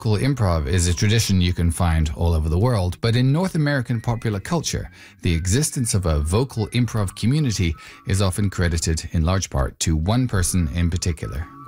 Vocal improv is a tradition you can find all over the world, but in North American popular culture, the existence of a vocal improv community is often credited in large part to one person in particular.